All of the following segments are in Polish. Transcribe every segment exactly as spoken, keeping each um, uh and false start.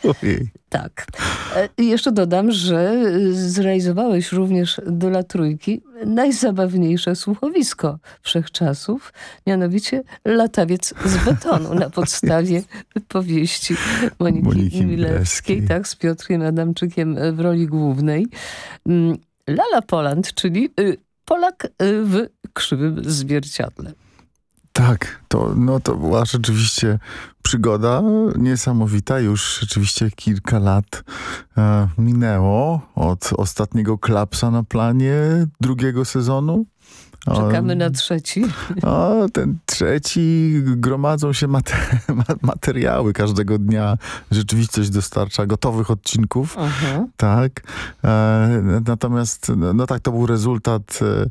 Ojej. Tak. I jeszcze dodam, że zrealizowałeś również dla Trójki najzabawniejsze słuchowisko wszechczasów, mianowicie Latawiec z betonu na podstawie powieści Moniki, Moniki Milewskiej, Milewskiej. tak, z Piotrkiem Adamczykiem w roli głównej. Lala Poland, czyli Polak w krzywym zwierciadle. Tak, to, no to była rzeczywiście przygoda niesamowita. Już rzeczywiście kilka lat e, minęło od ostatniego klapsa na planie drugiego sezonu. Czekamy na trzeci. O, ten trzeci, gromadzą się mater- materiały każdego dnia. Rzeczywistość dostarcza gotowych odcinków. Aha. Tak. E, natomiast, no tak, to był rezultat, e,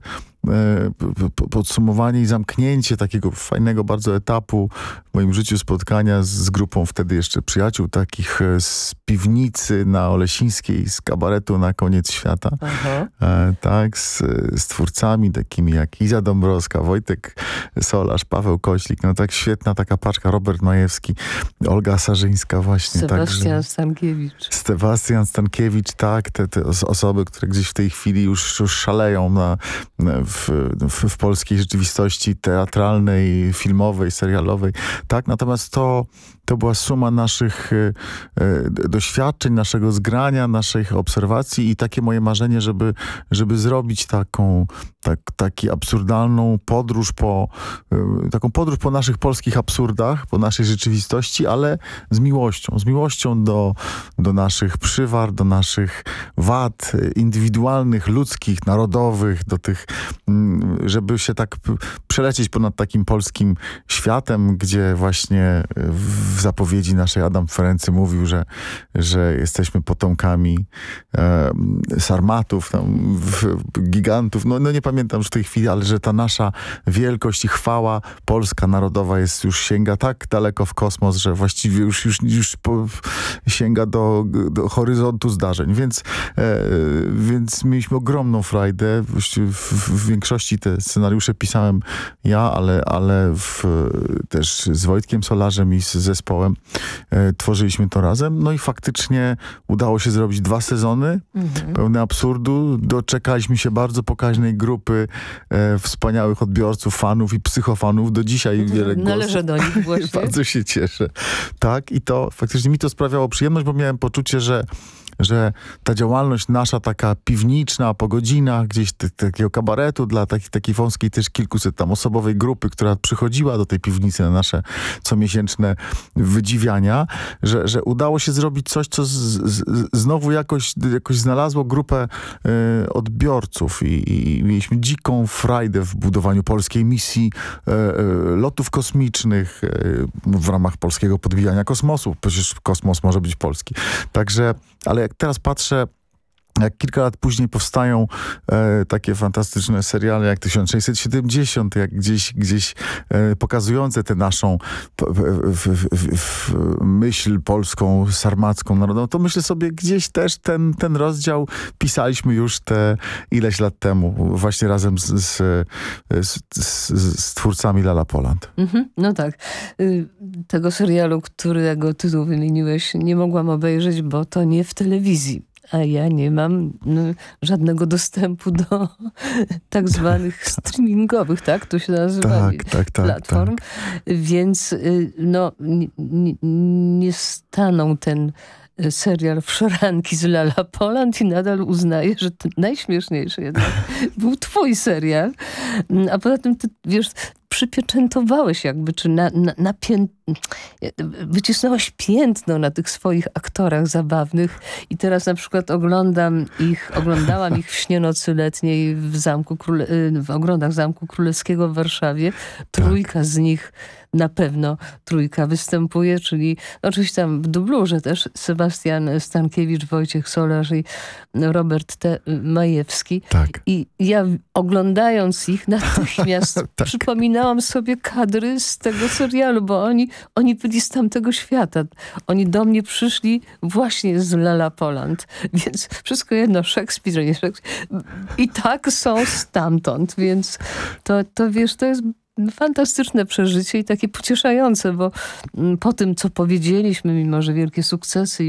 e, podsumowanie i zamknięcie takiego fajnego bardzo etapu w moim życiu, spotkania z, z grupą wtedy jeszcze przyjaciół, takich z piwnicy na Olesińskiej, z kabaretu na Koniec Świata. Aha. E, tak, z, z twórcami takimi jak Iza Dąbrowska, Wojtek Solarz, Paweł Koślik, no tak świetna taka paczka, Robert Majewski, Olga Sarzyńska właśnie. Sebastian także, Stankiewicz. Sebastian Stankiewicz, tak, te, te osoby, które gdzieś w tej chwili już, już szaleją na, w, w, w polskiej rzeczywistości teatralnej, filmowej, serialowej. Tak, natomiast to, to była suma naszych e, doświadczeń, naszego zgrania, naszych obserwacji i takie moje marzenie, żeby, żeby zrobić taką, tak, taki absurdalną podróż po, e, taką podróż po naszych polskich absurdach, po naszej rzeczywistości, ale z miłością, z miłością do, do naszych przywar, do naszych wad indywidualnych, ludzkich, narodowych, do tych, żeby się tak przelecieć ponad takim polskim światem, gdzie właśnie w zapowiedzi naszej Adam Ferency mówił, że, że jesteśmy potomkami e, sarmatów, tam, w, gigantów. No, no nie pamiętam już w tej chwili, ale że ta nasza wielkość i chwała polska, narodowa jest już sięga tak daleko w kosmos, że właściwie już, już, już po, sięga do, do horyzontu zdarzeń. Więc, e, więc mieliśmy ogromną frajdę. W, w, w większości te scenariusze pisałem ja, ale, ale w, też z Wojtkiem Solarzem i z zespołem e, tworzyliśmy to razem. No i faktycznie udało się zrobić dwa sezony mhm. pełne absurdu. Doczekaliśmy się bardzo pokaźnej grupy e, wspaniałych odbiorców, fanów i psychofanów. Do dzisiaj wiele głosów. Należę do nich właśnie. Bardzo się cieszę. Tak, i to faktycznie mi to sprawiało przyjemność, bo miałem poczucie, że że ta działalność nasza taka piwniczna, po godzinach, gdzieś t- takiego kabaretu dla takiej, takiej wąskiej też kilkuset tam osobowej grupy, która przychodziła do tej piwnicy na nasze comiesięczne wydziwiania, że, że udało się zrobić coś, co z, z, znowu jakoś, jakoś znalazło grupę y, odbiorców i, i mieliśmy dziką frajdę w budowaniu polskiej misji y, y, lotów kosmicznych y, w ramach polskiego podbijania kosmosu. Przecież kosmos może być polski. Także, ale jak teraz patrzę, jak kilka lat później powstają e, takie fantastyczne seriale jak tysiąc sześćset siedemdziesiąt, jak gdzieś, gdzieś e, pokazujące tę naszą p, w, w, w, w myśl polską, sarmacką, narodową, to myślę sobie, gdzieś też ten, ten rozdział pisaliśmy już te ileś lat temu, właśnie razem z, z, z, z, z twórcami Lala Poland. Mhm, no tak. Y, tego serialu, którego tytuł wymieniłeś, nie mogłam obejrzeć, bo to nie w telewizji. A ja nie mam no, żadnego dostępu do tak zwanych streamingowych, tak? To się nazywa tak, tak, tak, platform. Tak. Więc no, nie, nie staną ten serial w szranki z Lala Poland i nadal uznaję, że ten najśmieszniejszy jednak był twój serial. A poza tym ty, wiesz, przypieczętowałeś jakby, czy na, na, na pię... wycisnąłeś piętno na tych swoich aktorach zabawnych i teraz na przykład oglądam ich, oglądałam ich w śnie nocy letniej w zamku Króle... w ogrodach Zamku Królewskiego w Warszawie. Trójka tak. z nich na pewno trójka występuje, czyli oczywiście tam w dublurze też Sebastian Stankiewicz, Wojciech Solarz i Robert T. Majewski. Tak. I ja oglądając ich natychmiast tak. przypominałam sobie kadry z tego serialu, bo oni, oni byli z tamtego świata. Oni do mnie przyszli właśnie z Lala Poland. Więc wszystko jedno, Szekspir, nie Szekspir. I tak są stamtąd, więc to, to wiesz, to jest fantastyczne przeżycie i takie pocieszające, bo po tym, co powiedzieliśmy, mimo że wielkie sukcesy